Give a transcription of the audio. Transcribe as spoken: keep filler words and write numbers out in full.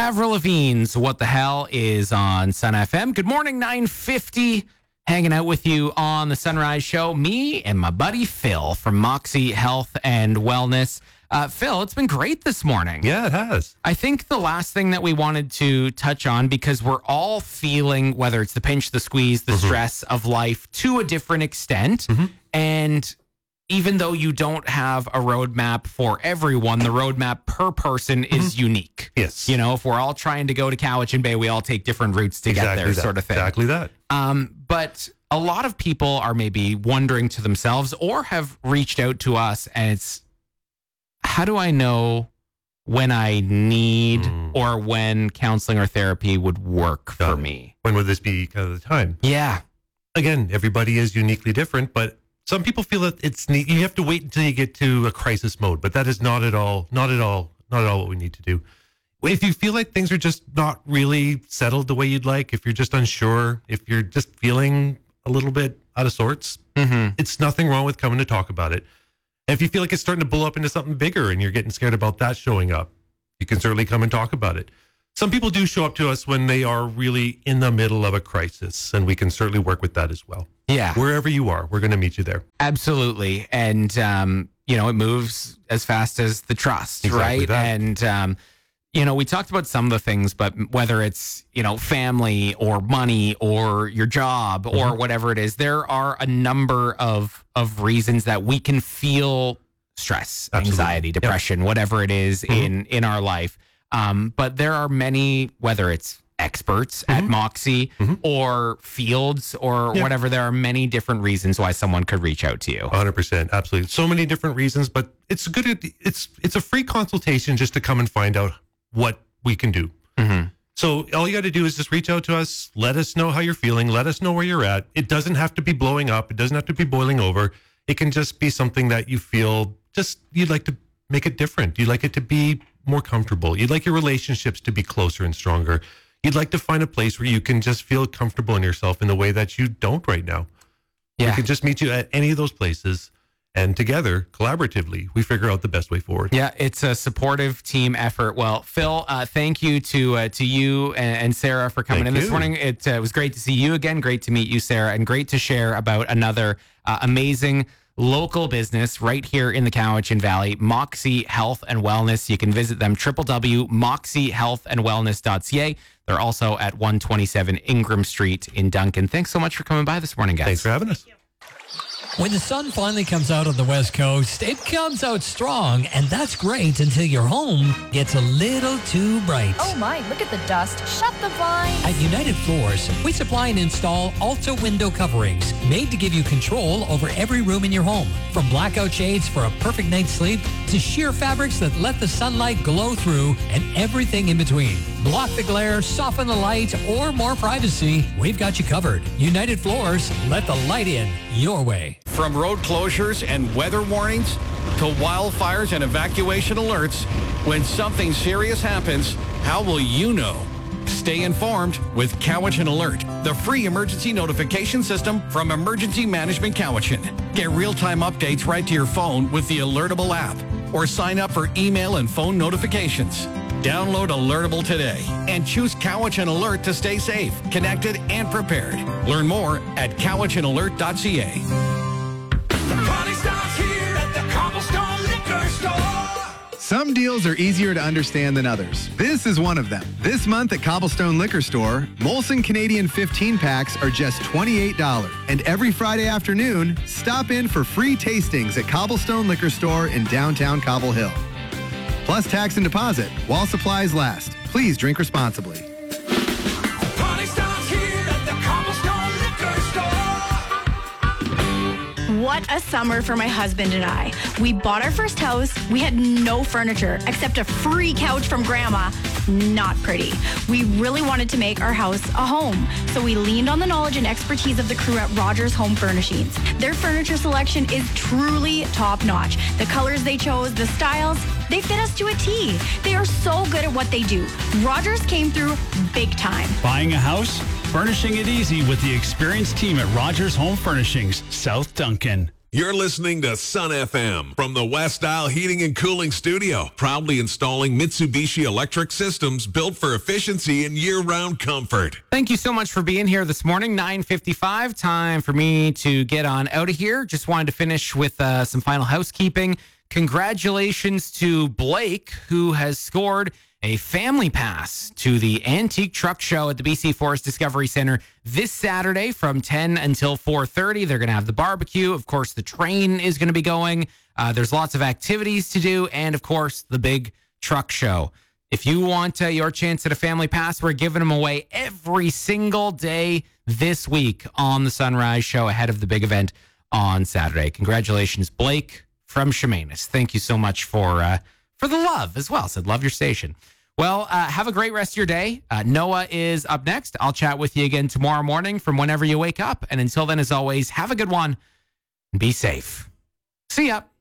Avril Lavigne's What the Hell is on Sun F M. Good morning, nine fifty. Hanging out with you on the Sunrise Show. Me and my buddy Phil from Moxie Health and Wellness. Uh, Phil, it's been great this morning. Yeah, it has. I think the last thing that we wanted to touch on, because we're all feeling, whether it's the pinch, the squeeze, the mm-hmm. stress of life to a different extent. Mm-hmm. And even though you don't have a roadmap for everyone, the roadmap per person mm-hmm. is unique. Yes. You know, if we're all trying to go to Cowichan Bay, we all take different routes to exactly get there, that. sort of thing. Exactly that. Um, but a lot of people are maybe wondering to themselves or have reached out to us, and it's, how do I know when I need mm. or when counseling or therapy would work for uh, me? When would this be kind of the time? Yeah. Again, everybody is uniquely different, but some people feel that it's neat. You have to wait until you get to a crisis mode, but that is not at all, not at all, not at all what we need to do. If you feel like things are just not really settled the way you'd like, if you're just unsure, if you're just feeling a little bit out of sorts, mm-hmm. it's nothing wrong with coming to talk about it. And if you feel like it's starting to blow up into something bigger and you're getting scared about that showing up, you can certainly come and talk about it. Some people do show up to us when they are really in the middle of a crisis, and we can certainly work with that as well. Yeah. Wherever you are, we're going to meet you there. Absolutely. And, um, you know, it moves as fast as the trust, exactly right? That. And, um, you know, we talked about some of the things, but whether it's, you know, family or money or your job mm-hmm. or whatever it is, there are a number of, of reasons that we can feel stress, Absolutely. anxiety, depression, yep. whatever it is mm-hmm. in, in our life. Um, but there are many, whether it's experts mm-hmm. at Moxie mm-hmm. or fields or yeah. whatever, there are many different reasons why someone could reach out to you. one hundred percent. Absolutely. So many different reasons, but it's good. It's, it's a free consultation just to come and find out what we can do. Mm-hmm. So all you got to do is just reach out to us. Let us know how you're feeling. Let us know where you're at. It doesn't have to be blowing up. It doesn't have to be boiling over. It can just be something that you feel just, you'd like to make it different. You'd like it to be more comfortable. You'd like your relationships to be closer and stronger. You'd like to find a place where you can just feel comfortable in yourself in the way that you don't right now. Yeah. We can just meet you at any of those places, and together, collaboratively, we figure out the best way forward. Yeah, it's a supportive team effort. Well, Phil, uh, thank you to uh, to you and, and Sarah for coming thank in you. this morning. It uh, was great to see you again. Great to meet you, Sarah, and great to share about another uh, amazing local business right here in the Cowichan Valley, Moxie Health and Wellness. You can visit them, w w w dot moxie health and wellness dot c a. They're also at one twenty-seven Ingram Street in Duncan. Thanks so much for coming by this morning, guys. Thanks for having us. When the sun finally comes out on the West Coast, it comes out strong, and that's great until your home gets a little too bright. Oh my, look at the dust. Shut the blinds. At United Floors, we supply and install Alta window coverings made to give you control over every room in your home. From blackout shades for a perfect night's sleep to sheer fabrics that let the sunlight glow through, and everything in between. Block the glare, soften the light, or more privacy, we've got you covered. United Floors, let the light in your way. From road closures and weather warnings to wildfires and evacuation alerts, when something serious happens, how will you know? Stay informed with Cowichan Alert, the free emergency notification system from Emergency Management Cowichan. Get real-time updates right to your phone with the Alertable app, or sign up for email and phone notifications. Download Alertable today and choose Cowichan Alert to stay safe, connected, and prepared. Learn more at cowichan alert dot c a. Some deals are easier to understand than others. This is one of them. This month at Cobblestone Liquor Store, Molson Canadian fifteen packs are just twenty-eight dollars. And every Friday afternoon, stop in for free tastings at Cobblestone Liquor Store in downtown Cobble Hill. Plus tax and deposit while supplies last. Please drink responsibly. What a summer for my husband and I. We bought our first house. We had no furniture except a free couch from Grandma. Not pretty. We really wanted to make our house a home, so we leaned on the knowledge and expertise of the crew at Rogers Home Furnishings. Their furniture selection is truly top-notch. The colors they chose, the styles, they fit us to a T. They are so good at what they do. Rogers came through big time. Buying a house? Furnishing it easy with the experienced team at Rogers Home Furnishings, South Duncan. You're listening to Sun F M from the West Isle Heating and Cooling Studio, proudly installing Mitsubishi electric systems built for efficiency and year-round comfort. Thank you so much for being here this morning. nine fifty-five, time for me to get on out of here. Just wanted to finish with uh, some final housekeeping. Congratulations to Blake, who has scored a family pass to the Antique Truck Show at the B C Forest Discovery Center this Saturday from ten until four thirty. They're going to have the barbecue. Of course, the train is going to be going. Uh, there's lots of activities to do. And, of course, the big truck show. If you want uh, your chance at a family pass, we're giving them away every single day this week on the Sunrise Show ahead of the big event on Saturday. Congratulations, Blake from Chemainus. Thank you so much for... Uh, For the love as well. Said, love your station. Well, uh, have a great rest of your day. Uh, Noah is up next. I'll chat with you again tomorrow morning from whenever you wake up. And until then, as always, have a good one and be safe. See ya.